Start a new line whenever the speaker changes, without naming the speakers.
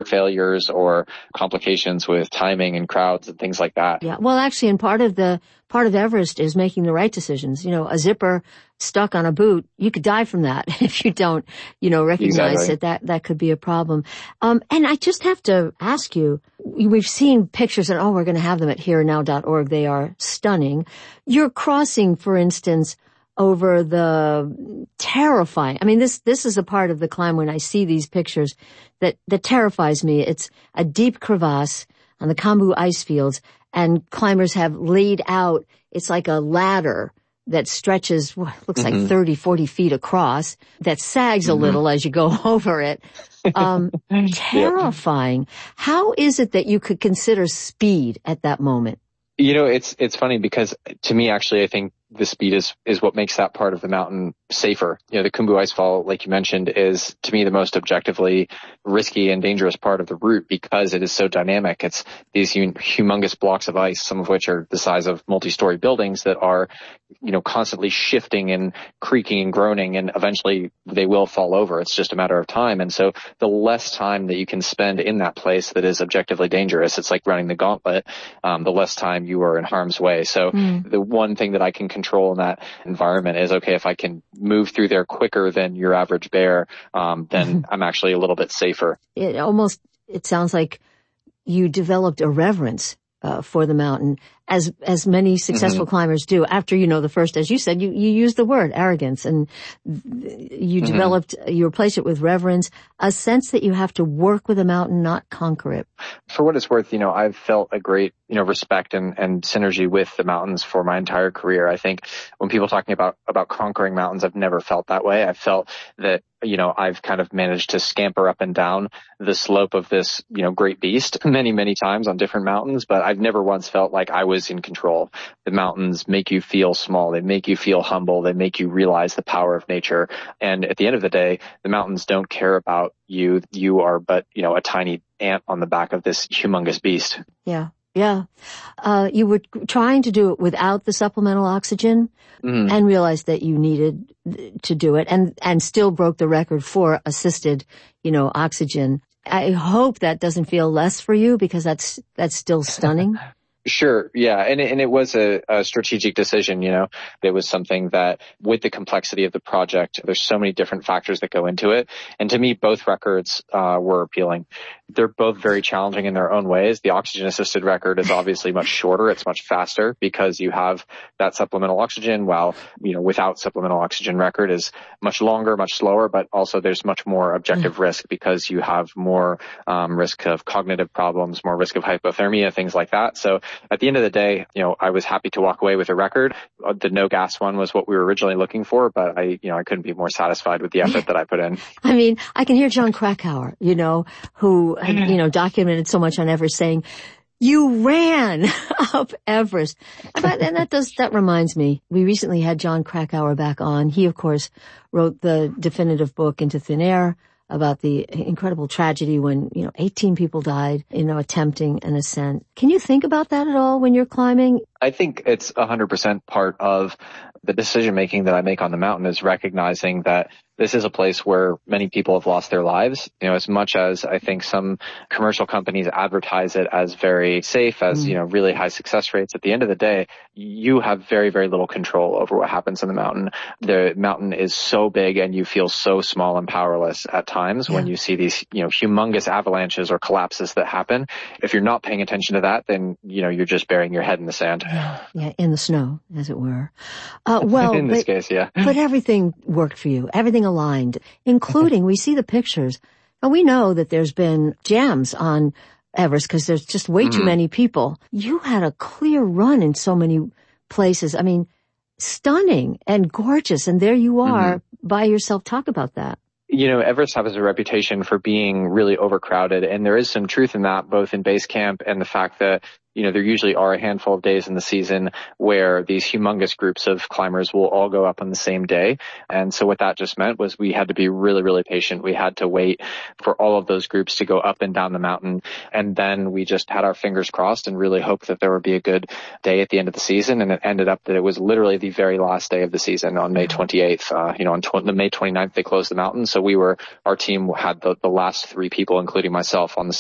failures or complications with timing and crowds and things like that.
Yeah. Well, actually, and part of Everest is making the right decisions. You know, a zipper stuck on a boot, you could die from that if you don't, recognize
Exactly.
that could be a problem. And I just have to ask you, we've seen pictures and, we're going to have them at herenow.org. They are stunning. You're crossing, for instance, over the terrifying, this is a part of the climb when I see these pictures that terrifies me. It's a deep crevasse on the Khumbu ice fields, and climbers have laid out, it's like a ladder that stretches, looks like 30, 40 feet across, that sags a little as you go over it. Terrifying. How is it that you could consider speed at that moment?
It's funny because to me, actually, I think the speed is what makes that part of the mountain safer. The Khumbu Icefall, like you mentioned, is to me the most objectively risky and dangerous part of the route because it is so dynamic. It's these humongous blocks of ice, some of which are the size of multi-story buildings that are, constantly shifting and creaking and groaning, and eventually they will fall over. It's just a matter of time. And so the less time that you can spend in that place that is objectively dangerous, it's like running the gauntlet, the less time you are in harm's way. So the one thing that I can control in that environment is, okay, if I can move through there quicker than your average bear, then I'm actually a little bit safer.
It sounds like you developed a reverence for the mountain, as many successful climbers do. After the first, as you said, you used the word arrogance, and you developed, you replaced it with reverence, a sense that you have to work with a mountain, not conquer it.
For what it's worth, I've felt a great, respect and synergy with the mountains for my entire career. I think when people talking about conquering mountains, I've never felt that way. I felt that, I've kind of managed to scamper up and down the slope of this, great beast many, many times on different mountains, but I've never once felt like I was in control. The mountains make you feel small. They make you feel humble. They make you realize the power of nature. And at the end of the day, the mountains don't care about you. You are but, a tiny ant on the back of this humongous beast.
Yeah. Yeah. You were trying to do it without the supplemental oxygen and realized that you needed to do it and still broke the record for assisted, oxygen. I hope that doesn't feel less for you because that's still stunning.
Sure. Yeah. And it was a strategic decision, It was something that with the complexity of the project, there's so many different factors that go into it. And to me, both records were appealing. They're both very challenging in their own ways. The oxygen assisted record is obviously much shorter. It's much faster because you have that supplemental oxygen, while, without supplemental oxygen record is much longer, much slower, but also there's much more objective risk because you have more risk of cognitive problems, more risk of hypothermia, things like that. So at the end of the day, I was happy to walk away with a record. The no gas one was what we were originally looking for, but I couldn't be more satisfied with the effort that I put in.
I can hear Jon Krakauer, who, documented so much on Everest, saying, you ran up Everest. And that reminds me, we recently had Jon Krakauer back on. He, of course, wrote the definitive book Into Thin Air about the incredible tragedy when, 18 people died, attempting an ascent. Can you think about that at all when you're climbing?
I think it's 100% part of the decision making that I make on the mountain, is recognizing that this is a place where many people have lost their lives. As much as I think some commercial companies advertise it as very safe, as, really high success rates, at the end of the day, you have very, very little control over what happens in the mountain. The mountain is so big and you feel so small and powerless at times when you see these, humongous avalanches or collapses that happen. If you're not paying attention to that, then, you're just burying your head in the sand.
Yeah, in the snow, as it were. In
this case, yeah.
But everything worked for you. Everything aligned, including, we see the pictures, and we know that there's been jams on Everest because there's just way too many people. You had a clear run in so many places. Stunning and gorgeous. And there you are by yourself. Talk about that.
Everest has a reputation for being really overcrowded, and there is some truth in that, both in base camp and the fact that there usually are a handful of days in the season where these humongous groups of climbers will all go up on the same day. And so what that just meant was we had to be really, really patient. We had to wait for all of those groups to go up and down the mountain. And then we just had our fingers crossed and really hoped that there would be a good day at the end of the season. And it ended up that it was literally the very last day of the season on May 28th. On May 29th, they closed the mountain. So our team had the last three people, including myself, on the